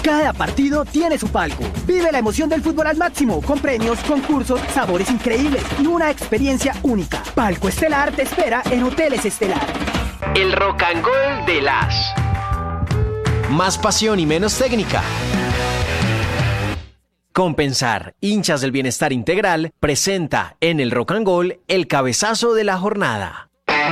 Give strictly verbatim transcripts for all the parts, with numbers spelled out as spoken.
Cada partido tiene su palco. Vive la emoción del fútbol al máximo, con premios, concursos, sabores increíbles y una experiencia única. Palco Estelar te espera en Hoteles Estelar. El Rock and Roll de las. Más pasión y menos técnica. Compensar, hinchas del bienestar integral, presenta en el Rock and Roll el cabezazo de la jornada.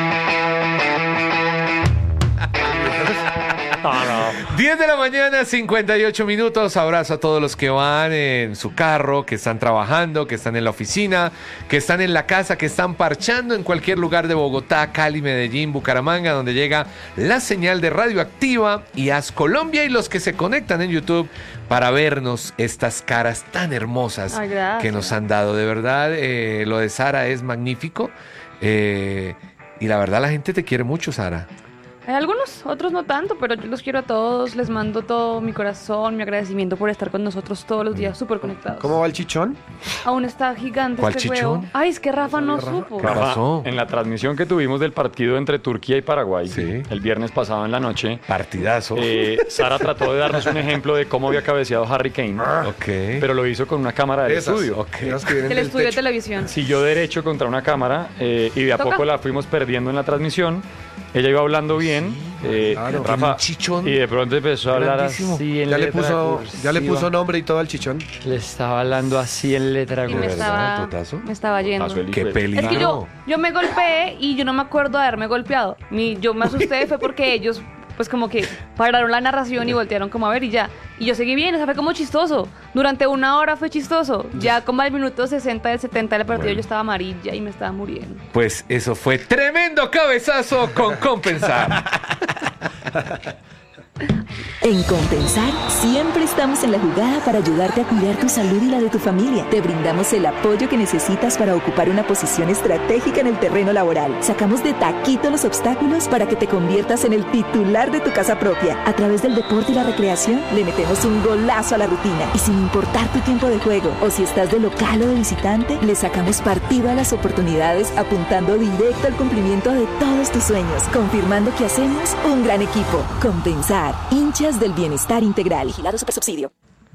No, no. diez de la mañana, cincuenta y ocho minutos. Abrazo a todos los que van en su carro, que están trabajando, que están en la oficina, que están en la casa, que están parchando en cualquier lugar de Bogotá, Cali, Medellín, Bucaramanga, donde llega la señal de Radioactiva y As Colombia, y los que se conectan en YouTube para vernos estas caras tan hermosas. Ay, que nos han dado. De verdad, eh, lo de Sara es magnífico. Eh, y la verdad, la gente te quiere mucho, Sara. Hay algunos, otros no tanto, pero yo los quiero a todos, les mando todo mi corazón, mi agradecimiento por estar con nosotros todos los días, súper conectados. ¿Cómo va el chichón? Aún está gigante. ¿Cuál este chichón? huevo. Ay, es que Rafa no Rafa? supo. ¿Qué pasó? En la transmisión que tuvimos del partido entre Turquía y Paraguay, sí, el viernes pasado en la noche, partidazo. Eh, Sara trató de darnos un ejemplo de cómo había cabeceado Harry Kane, okay, pero lo hizo con una cámara del Esas, estudio. Okay. Del estudio de televisión. Siguió derecho contra una cámara eh, y de a ¿Toca? poco la fuimos perdiendo en la transmisión. Ella iba hablando bien, sí, eh, claro, Rafa, un chichón y de pronto empezó a hablar grandísimo. así en Ya le letra puso, cursiva. ya le puso nombre y todo al chichón. Le estaba hablando así en letra Y me cursiva. estaba, ¿Totazo? me estaba yendo. Pasó el Qué hijo de- peligro. Es que yo, yo me golpeé y yo no me acuerdo de haberme golpeado. Mi, yo me asusté fue porque ellos, pues como que pararon la narración y voltearon como a ver y ya. Y yo seguí bien, o sea, fue como chistoso. Durante una hora fue chistoso. Ya como al minuto sesenta del setenta del partido Bueno. yo estaba amarilla y me estaba muriendo. Pues eso fue tremendo cabezazo con Compensar. En Compensar, siempre estamos en la jugada para ayudarte a cuidar tu salud y la de tu familia. Te brindamos el apoyo que necesitas para ocupar una posición estratégica en el terreno laboral. Sacamos de taquito los obstáculos para que te conviertas en el titular de tu casa propia. A través del deporte y la recreación, le metemos un golazo a la rutina. Y sin importar tu tiempo de juego, o si estás de local o de visitante, le sacamos partido a las oportunidades, apuntando directo al cumplimiento de todos tus sueños, confirmando que hacemos un gran equipo. Compensar, hinchas del bienestar integral. Vigilado Supersubsidio.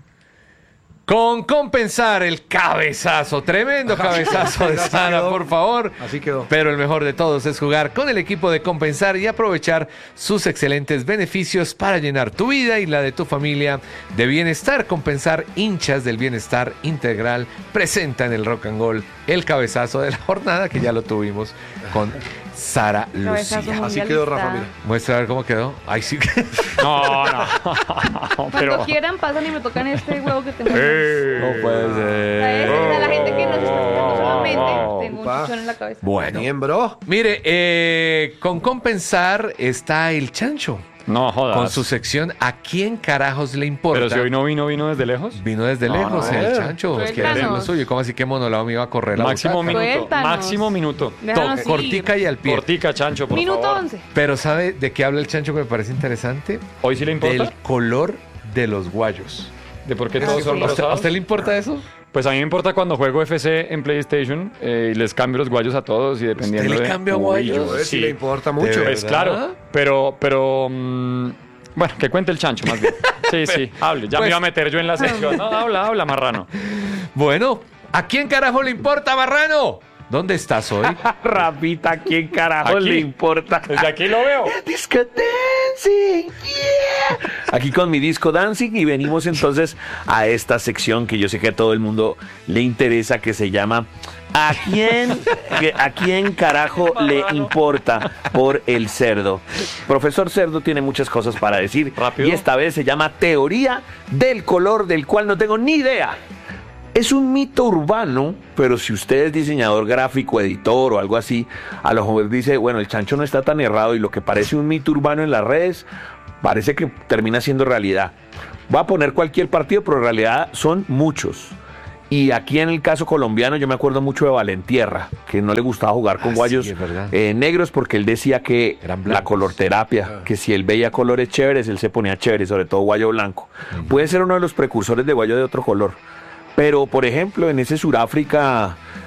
Con Compensar, el cabezazo, tremendo cabezazo de Así Sara, quedó. por favor. Así quedó. Pero el mejor de todos es jugar con el equipo de Compensar y aprovechar sus excelentes beneficios para llenar tu vida y la de tu familia de bienestar. Compensar, hinchas del bienestar integral, presenta en el Rock and Roll el cabezazo de la jornada, que ya lo tuvimos con Sara Cabezazo Lucía. Así quedó Rafa, mira. Muestra a ver cómo quedó. Ay, sí. No, no. Cuando Pero quieran pasan y me tocan este huevo que tengo. No puede ser. A la gente que nos está escuchando solamente, tengo un Upa. chichón en la cabeza. Bueno, Bien, bro. mire, eh, con Compensar está el Chancho. no jodas. Con su sección ¿A quién carajos le importa? Pero si hoy no vino, vino desde lejos. Vino desde No, lejos no, el eh. Chancho. Es que Suéltanos. es lo suyo. ¿Cómo así que monolado me iba a correr la Máximo butaca? minuto. Suéltanos. Máximo minuto. Déjanos To- ir. cortica y al pie. Cortica, Chancho, por Minuto favor. once. Pero ¿sabe de qué habla el Chancho que me parece interesante? ¿Hoy sí le importa? Del color de los guayos. ¿De por qué Eso todos sí. son ¿A usted, a rosados? usted le importa eso? Pues a mí me importa cuando juego F C en PlayStation eh, y les cambio los guayos a todos y dependiendo ¿Usted le de... cambia Uy, guayos? Joder, sí. si le importa mucho. De Pues ¿verdad? claro, pero, pero, mm, bueno, que cuente el Chancho más bien. Sí, sí, hable. Ya Pues- me iba a meter yo en la sección. No, habla, habla, marrano. Bueno, ¿a quién carajo le importa, Marrano? ¿Dónde estás hoy? Rapita, ¿a quién carajo Aquí. le importa? Desde aquí lo veo. Disco Dancing, yeah. Aquí con mi Disco Dancing y venimos entonces a esta sección que yo sé que a todo el mundo le interesa, que se llama ¿A quién, que- a quién carajo le importa por el cerdo? Profesor Cerdo tiene muchas cosas para decir. Rápido. Y esta vez se llama Teoría del color del cual no tengo ni idea. Es un mito urbano, pero si usted es diseñador gráfico, editor o algo así, a lo mejor dice, bueno, el Chancho no está tan errado y lo que parece un mito urbano en las redes, parece que termina siendo realidad. Voy a poner cualquier partido, pero en realidad son muchos. Y aquí en el caso colombiano yo me acuerdo mucho de Valentierra, que no le gustaba jugar con Ah, guayos sí, es verdad. eh, negros porque él decía que Eran la blancos. colorterapia, Ah. que si él veía colores chéveres, él se ponía chévere, sobre todo guayo blanco. Puede ser uno de los precursores de guayo de otro color. Pero, por ejemplo, en ese Suráfrica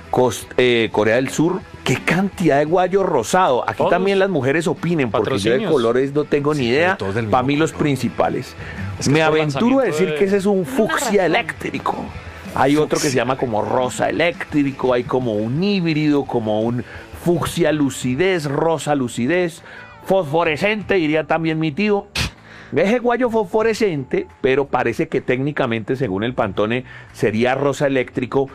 Cost- eh, Corea del Sur, qué cantidad de guayo rosado. Aquí Todos. también las mujeres opinen, porque yo de Patrocinios. colores no tengo Sí, ni pero idea. todos del Para mismo mí los color. principales. Es que Me es por aventuro a lanzamiento decir de- que ese es un Una fucsia razón. eléctrico. Hay otro que se llama como rosa eléctrico, hay como un híbrido, como un fucsia lucidez, rosa lucidez, fosforescente, diría también mi tío. Ese guayo fosforescente, pero parece que técnicamente, según el Pantone, sería rosa eléctrico,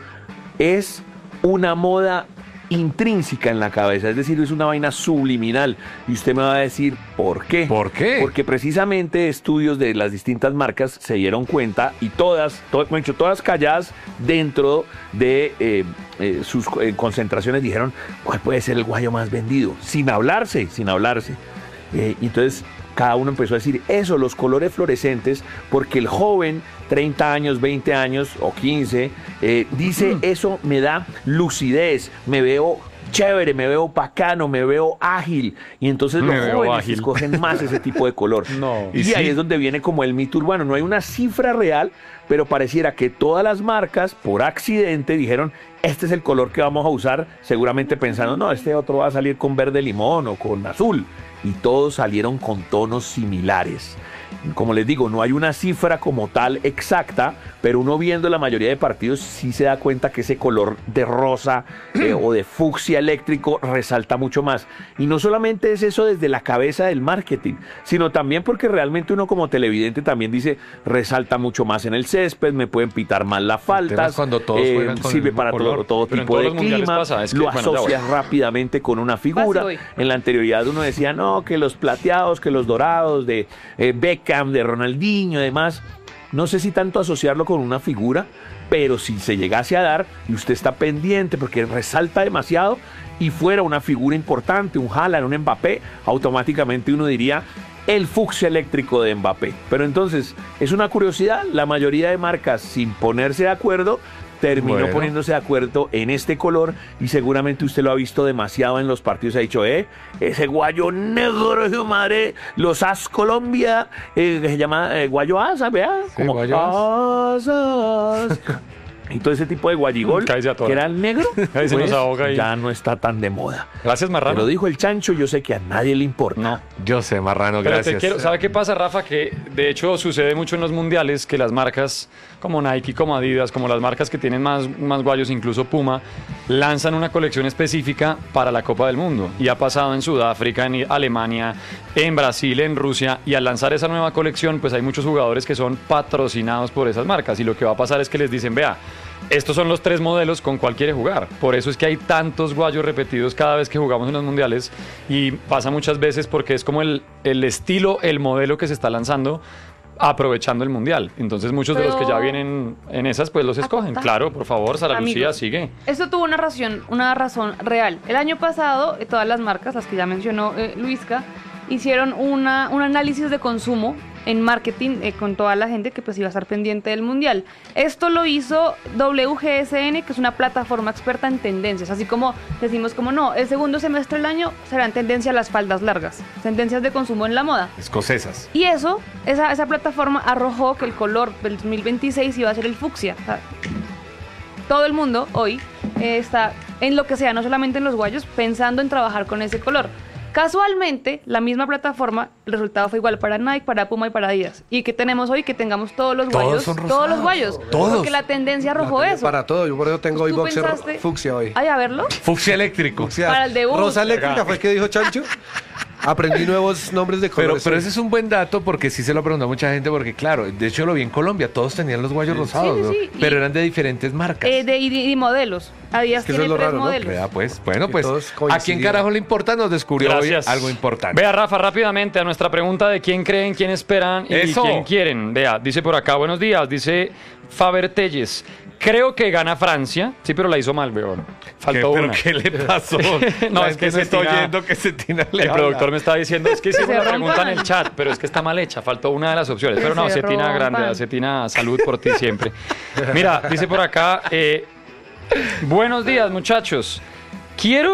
es una moda intrínseca en la cabeza, es decir, es una vaina subliminal. Y usted me va a decir, ¿por qué? ¿Por qué? Porque precisamente estudios de las distintas marcas se dieron cuenta, y todas, to- mejor dicho, todas calladas dentro de eh, eh, sus eh, concentraciones, dijeron, ¿cuál puede ser el guayo más vendido? Sin hablarse, sin hablarse. Eh, y entonces cada uno empezó a decir eso, los colores fluorescentes, porque el joven, treinta años, veinte años o quince, eh, dice, eso me da lucidez, me veo chévere, me veo bacano, me veo ágil. Y entonces Me los veo jóvenes ágil. escogen más ese tipo de color. No. Y, Y ahí sí. es donde viene como el mito urbano. No hay una cifra real, pero pareciera que todas las marcas, por accidente, dijeron, este es el color que vamos a usar, seguramente pensando, no, este otro va a salir con verde limón o con azul. Y todos salieron con tonos similares. Como les digo, no hay una cifra como tal exacta, pero uno viendo la mayoría de partidos sí se da cuenta que ese color de rosa eh, o de fucsia eléctrico resalta mucho más. Y no solamente es eso desde la cabeza del marketing, sino también porque realmente uno como televidente también dice, resalta mucho más en el césped, me pueden pitar más las tema faltas, es cuando todos juegan con el sirve mismo para todo, color. todo Pero en tipo todos de los mundiales clima, pasa, es que, lo bueno, ya asocias voy. rápidamente con una figura. voy. En la anterioridad uno decía, no, que los plateados, que los dorados de eh, Beckham, de Ronaldinho y demás. No sé si tanto asociarlo con una figura, pero si se llegase a dar y usted está pendiente porque resalta demasiado y fuera una figura importante, un Haaland, un Mbappé, automáticamente uno diría el fucsia eléctrico de Mbappé. Pero entonces, es una curiosidad, la mayoría de marcas sin ponerse de acuerdo terminó Bueno. poniéndose de acuerdo en este color y seguramente usted lo ha visto demasiado en los partidos. Ha dicho, eh, ese guayo negro, hijo de madre, los As Colombia, eh, que se llama eh, guayo asa, vea, Sí, como guayo asas. Y todo ese tipo de guayigol, Cállese a toda. que era el negro, Ahí se nos pues, ahoga ahí. ya no está tan de moda. Gracias, Te Marrano. lo dijo el chancho, yo sé que a nadie le importa. No. Yo sé, Marrano, Pero gracias. te quiero, ¿sabe qué pasa, Rafa? Que de hecho sucede mucho en los mundiales que las marcas como Nike, como Adidas, como las marcas que tienen más, más guayos, incluso Puma, lanzan una colección específica para la Copa del Mundo. Y ha pasado en Sudáfrica, en Alemania, en Brasil, en Rusia. Y al lanzar esa nueva colección, pues hay muchos jugadores que son patrocinados por esas marcas. Y lo que va a pasar es que les dicen, vea, estos son los tres modelos con cuál quiere jugar. Por eso es que hay tantos guayos repetidos cada vez que jugamos en los mundiales. Y pasa muchas veces porque es como el, el estilo, el modelo que se está lanzando aprovechando el mundial. Entonces muchos de los que ya Pero- vienen en esas pues los escogen. Acotar. Claro, por favor, Sara Amigos, Lucía, sigue. Esto tuvo una razón, una razón real. El año pasado, eh, todas las marcas, las que ya mencionó eh, Luisca, hicieron una, un análisis de consumo en marketing eh, con toda la gente que pues iba a estar pendiente del mundial. Esto lo hizo W G S N, que es una plataforma experta en tendencias, así como decimos como no, el segundo semestre del año serán tendencia las faldas largas, tendencias de consumo en la moda. Escocesas. Y eso, esa, esa plataforma arrojó que el color del dos mil veintiséis iba a ser el fucsia. O sea, todo el mundo hoy eh, está en lo que sea, no solamente en los guayos, pensando en trabajar con ese color. Casualmente, la misma plataforma, el resultado fue igual para Nike, para Puma y para Adidas. ¿Y qué tenemos hoy? Que tengamos todos los Todos guayos. son Todos rosados. los guayos. Todos. Porque la tendencia arrojó La tengo eso. Para todo, yo por eso tengo hoy ¿Tú boxer pensaste- fucsia hoy. Ay, a verlo. Fucsia eléctrico. Fucsia. para el debut. Rosa eléctrica fue el que dijo Chancho. Aprendí nuevos nombres de Pero, colores. pero ese es un buen dato porque sí se lo preguntó mucha gente porque claro, de hecho lo vi en Colombia, todos tenían los guayos rosados, sí, ¿no? sí, y- Pero eran de diferentes marcas. Eh, de, y, y modelos. Adidas Es que eso tiene es lo tres raro, ¿no? modelos. Vea, pues, bueno, Y pues, todos ¿a quién coincidieron. carajo le importa? Nos descubrió Gracias. hoy algo importante. Vea, Rafa, rápidamente a nuestra pregunta de quién creen, quién esperan y Eso. quién quieren. Vea, dice por acá, buenos días, dice Faber Telles. Creo que gana Francia. Sí, pero la hizo mal, weón. ¿Qué, Faltó ¿Pero una. qué le pasó? No, La es que gente se está tira- oyendo que se tiene El productor me está diciendo, es que hicimos Se la pregunta en rompan. el chat, pero es que está mal hecha, faltó una de las opciones. Que Pero no, se Cetina rompan. grande, Cetina, salud por ti siempre. Mira, dice por acá, eh, buenos días muchachos, quiero